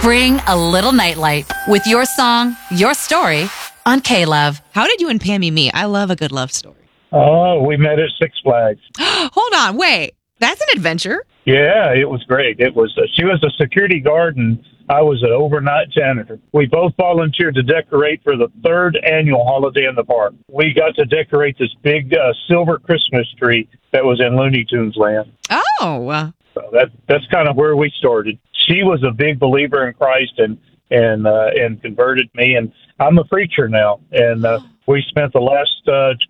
Bring a little nightlight with your song, your story on K-Love. How did you and Pammy meet? I love a good love story. Oh, we met at Six Flags. Hold on, wait. That's an adventure. Yeah, it was great. It was. She was a security guard, and I was an overnight janitor. We both volunteered to decorate for the third annual Holiday in the Park. We got to decorate this big silver Christmas tree that was in Looney Tunes land. Oh. So that's kind of where we started. She was a big believer in Christ and converted me, and I'm a preacher now. And we spent the last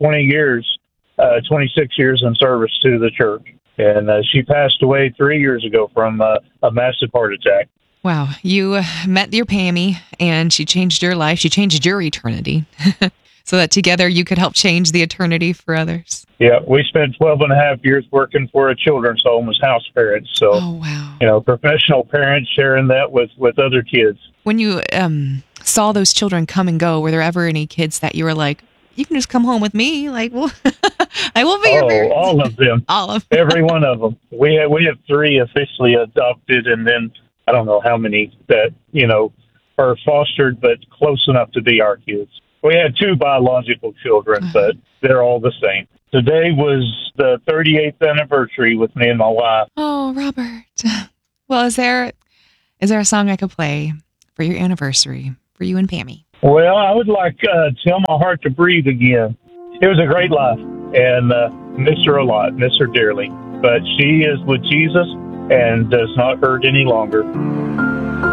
26 years in service to the church. And she passed away 3 years ago from a massive heart attack. Wow. You met your Pammy, and she changed your life. She changed your eternity so that together you could help change the eternity for others. Yeah, we spent 12 and a half years working for a children's home as house parents. So, professional parents sharing that with other kids. When you saw those children come and go, were there ever any kids that you were like, you can just come home with me? Like, well, I will be your parents. All of them. All of them. Every one of them. We have 3 officially adopted, and then I don't know how many that, are fostered, but close enough to be our kids. We had 2 biological children, but they're all the same. Today was the 38th anniversary with me and my wife. Oh, Robert. Well, is there a song I could play for your anniversary for you and Pammy? Well, I would like Tell My Heart to Breathe again. It was a great life, and miss her a lot, miss her dearly. But she is with Jesus and does not hurt any longer.